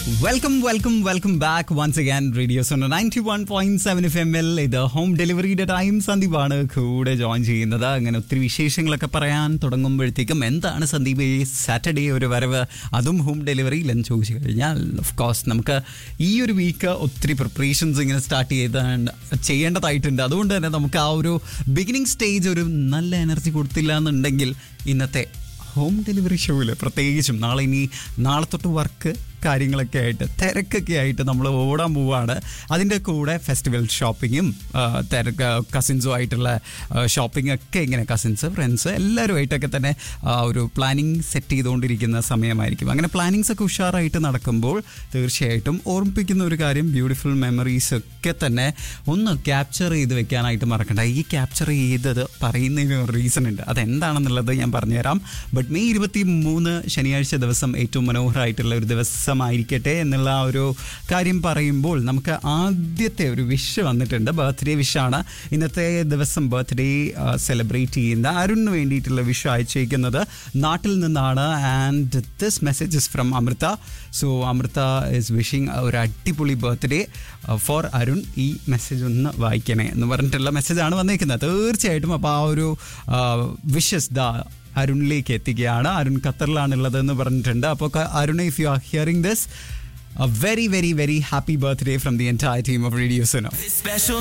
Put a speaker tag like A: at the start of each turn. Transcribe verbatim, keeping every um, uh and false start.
A: Welcome welcome welcome back once again radio സോണ ninety one point seven F M L. ഇത് home ഡെലിവറിയുടെ time. സന്ദീപാണ് കൂടെ join ചെയ്യുന്നത്. അങ്ങനെ ഒത്തിരി വിശേഷങ്ങളൊക്കെ പറയാൻ തുടങ്ങുമ്പോഴത്തേക്കും എന്താണ് സന്ദീപ് ഈ സാറ്റർഡേ ഒരു വരവ്, അതും ഹോം ഡെലിവറിയിൽ എന്ന് ചോദിച്ചു കഴിഞ്ഞാൽ ഓഫ് കോഴ്സ് നമുക്ക് ഈ ഒരു വീക്ക് ഒത്തിരി പ്രിപ്പറേഷൻസ് ഇങ്ങനെ സ്റ്റാർട്ട് ചെയ്ത് ചെയ്യേണ്ടതായിട്ടുണ്ട്. അതുകൊണ്ട് തന്നെ നമുക്ക് ആ ഒരു ബിഗിനിങ് സ്റ്റേജ് ഒരു നല്ല എനർജി കൊടുത്തില്ല എന്നുണ്ടെങ്കിൽ ഇന്നത്തെ ഹോം ഡെലിവറി ഷോയിൽ പ്രത്യേകിച്ചും നാളെ ഇനി നാളെ തൊട്ട് വർക്ക് കാര്യങ്ങളൊക്കെ ആയിട്ട് തിരക്കൊക്കെ ആയിട്ട് നമ്മൾ ഓടാൻ പോവുകയാണ്. അതിൻ്റെ കൂടെ ഫെസ്റ്റിവൽ ഷോപ്പിങ്ങും തിരക്ക് കസിൻസും ആയിട്ടുള്ള ഷോപ്പിംഗ് ഒക്കെ ഇങ്ങനെ കസിൻസ് ഫ്രണ്ട്സ് എല്ലാവരുമായിട്ടൊക്കെ തന്നെ ഒരു പ്ലാനിങ് സെറ്റ് ചെയ്തുകൊണ്ടിരിക്കുന്ന സമയമായിരിക്കും. അങ്ങനെ പ്ലാനിങ്സ് ഒക്കെ ഉഷാറായിട്ട് നടക്കുമ്പോൾ തീർച്ചയായിട്ടും ഓർമ്മിപ്പിക്കുന്ന ഒരു കാര്യം ബ്യൂട്ടിഫുൾ മെമ്മറീസ് ഒക്കെ തന്നെ ഒന്ന് ക്യാപ്ചർ ചെയ്ത് വെക്കാനായിട്ട് മറക്കണ്ട. ഈ ക്യാപ്ചർ ചെയ്തത് പറയുന്നതിന് ഒരു റീസൺ ഉണ്ട്. അതെന്താണെന്നുള്ളത് ഞാൻ പറഞ്ഞുതരാം. ബട്ട് മെയ് ഇരുപത്തി മൂന്ന് ശനിയാഴ്ച ദിവസം ഏറ്റവും മനോഹരമായിട്ടുള്ള ഒരു ദിവസം ആയിരിക്കട്ടെ എന്നുള്ള ആ ഒരു കാര്യം പറയുമ്പോൾ നമുക്ക് ആദ്യത്തെ ഒരു വിഷ് വന്നിട്ടുണ്ട്. ബർത്ത്ഡേ വിഷാണ് ഇന്നത്തെ ദിവസം. ബർത്ത്ഡേ സെലിബ്രേറ്റ് ചെയ്യുന്ന അരുണിന് വേണ്ടിയിട്ടുള്ള വിഷ് അയച്ചേക്കുന്നത് നാട്ടിൽ നിന്നാണ്. And this message is from Amrita. So Amrita is wishing ഒരു അടിപൊളി ബർത്ത്ഡേ ഫോർ അരുൺ. ഈ മെസ്സേജ് ഒന്ന് വായിക്കണേ എന്ന് പറഞ്ഞിട്ടുള്ള മെസ്സേജാണ് വന്നേക്കുന്നത്. തീർച്ചയായിട്ടും അപ്പോൾ ആ ഒരു വിഷസ് ദാ അരുണിലേക്ക് എത്തിക്കുകയാണ്. അരുൺ ഖത്തറിലാണുള്ളതെന്ന് പറഞ്ഞിട്ടുണ്ട്. അപ്പോൾ Arun, if you are hearing this, a very very very happy birthday from the entire team of Radio Suno.